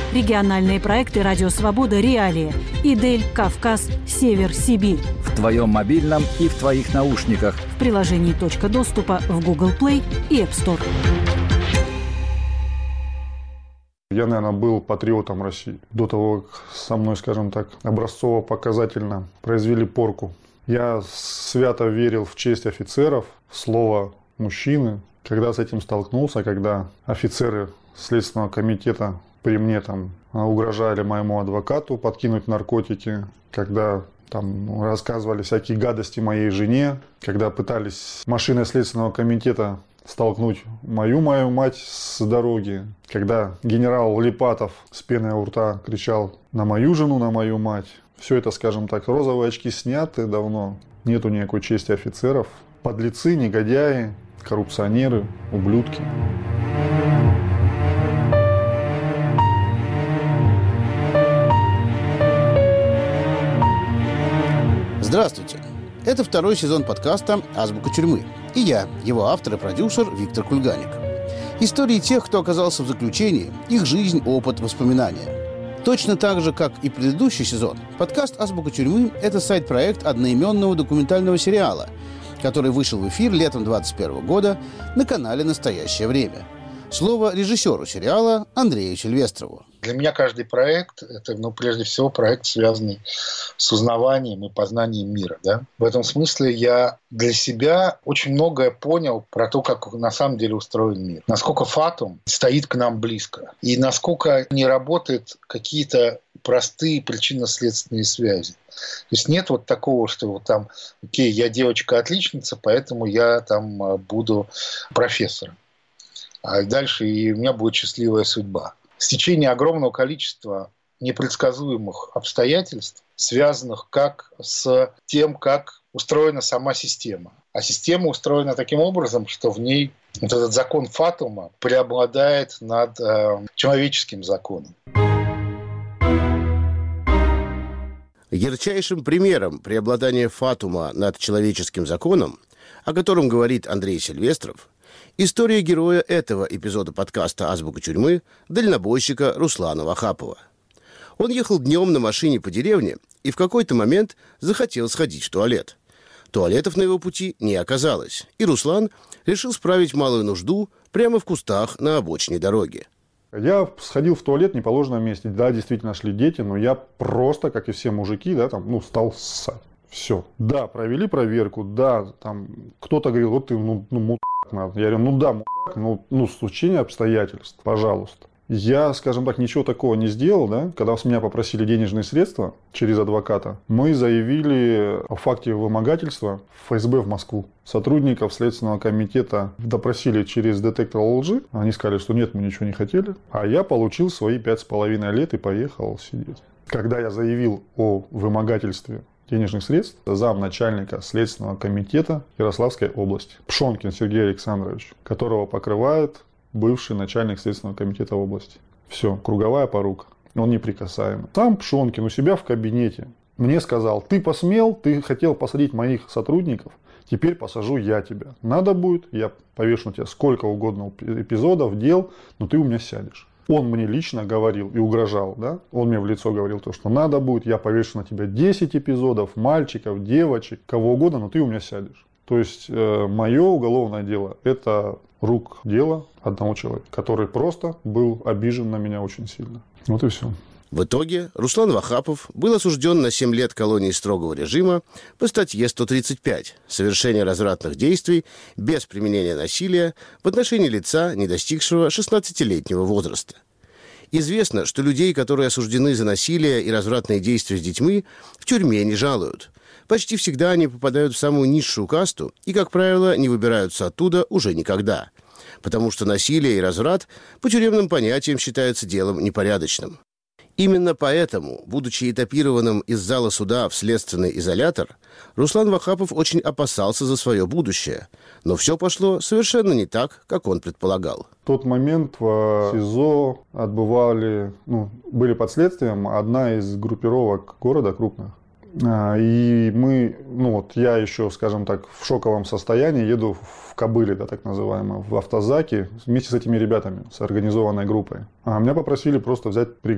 Региональные проекты «Радио Свобода. Реалии». Идель, Кавказ, Север, Сибирь. В твоем мобильном и в твоих наушниках. В приложении «Точка доступа» в Google Play и App Store. Я, наверное, был патриотом России. До того, как со мной, скажем так, образцово-показательно произвели порку. Я свято верил в честь офицеров, в слово мужчины. Когда с этим столкнулся, когда офицеры Следственного комитета при мне там угрожали моему адвокату подкинуть наркотики, когда там рассказывали всякие гадости моей жене, когда пытались машиной Следственного комитета столкнуть мою мать с дороги, когда генерал Липатов с пеной у рта кричал на мою жену, на мою мать. Все это, скажем так, розовые очки сняты давно. Нету никакой чести офицеров. Подлецы, негодяи, коррупционеры, ублюдки. Здравствуйте! Это второй сезон подкаста «Азбука тюрьмы». И я, его автор и продюсер Виктор Кульганик. Истории тех, кто оказался в заключении, их жизнь, опыт, воспоминания. Точно так же, как и предыдущий сезон, подкаст «Азбука тюрьмы» – это сайт-проект одноименного документального сериала, который вышел в эфир летом 2021 года на канале «Настоящее время». Слово режиссеру сериала Андрею Сильвестрову. Для меня каждый проект – это, прежде всего, проект, связанный с узнаванием и познанием мира. Да? В этом смысле я для себя очень многое понял про то, как на самом деле устроен мир. Насколько фатум стоит к нам близко. И насколько не работают какие-то простые причинно-следственные связи. То есть нет вот такого, что вот там, окей, я девочка-отличница, поэтому я там буду профессором. А дальше и у меня будет счастливая судьба. Стечение огромного количества непредсказуемых обстоятельств, связанных как с тем, как устроена сама система. А система устроена таким образом, что в ней вот этот закон фатума преобладает над человеческим законом. Ярчайшим примером преобладания фатума над человеческим законом, о котором говорит Андрей Сильвестров, история героя этого эпизода подкаста «Азбука тюрьмы» дальнобойщика Руслана Вахапова. Он ехал днем на машине по деревне и в какой-то момент захотел сходить в туалет. Туалетов на его пути не оказалось, и Руслан решил справить малую нужду прямо в кустах на обочине дороги. Я сходил в туалет в неположенном месте. Да, действительно шли дети, но я просто, как и все мужики, да, там, стал ссать. Все. Да, провели проверку, да, там кто-то говорил, вот ты, мудак надо. Я говорю, да, мудак, стечение обстоятельств, пожалуйста. Я, скажем так, ничего такого не сделал, да. Когда с меня попросили денежные средства через адвоката, мы заявили о факте вымогательства в ФСБ в Москву. Сотрудников Следственного комитета допросили через детектор лжи. Они сказали, что нет, мы ничего не хотели. А я получил свои 5,5 лет и поехал сидеть. Когда я заявил о вымогательстве денежных средств, замначальника Следственного комитета Ярославской области Пшонкин Сергей Александрович, которого покрывает бывший начальник Следственного комитета области. Все, круговая порука. Он неприкасаемый. Сам Пшонкин у себя в кабинете мне сказал, ты посмел, ты хотел посадить моих сотрудников, теперь посажу я тебя. Надо будет, я повешу на тебя сколько угодно эпизодов, дел, но ты у меня сядешь. Он мне лично говорил и угрожал, да? Он мне в лицо говорил то, что надо будет, я повешу на тебя 10 эпизодов, мальчиков, девочек, кого угодно, но ты у меня сядешь. То есть мое уголовное дело – это рук дело одного человека, который просто был обижен на меня очень сильно. Вот и все. В итоге Руслан Вахапов был осужден на 7 лет колонии строгого режима по статье 135 «Совершение развратных действий без применения насилия в отношении лица, не достигшего 16-летнего возраста». Известно, что людей, которые осуждены за насилие и развратные действия с детьми, в тюрьме не жалуют. Почти всегда они попадают в самую низшую касту и, как правило, не выбираются оттуда уже никогда. Потому что насилие и разврат по тюремным понятиям считаются делом непорядочным. Именно поэтому, будучи этапированным из зала суда в следственный изолятор, Руслан Вахапов очень опасался за свое будущее. Но все пошло совершенно не так, как он предполагал. В тот момент в СИЗО были под следствием одна из группировок города крупных. И я еще, скажем так, в шоковом состоянии еду в кобыле, да, так называемой, в автозаке вместе с этими ребятами, с организованной группой. А меня попросили просто взять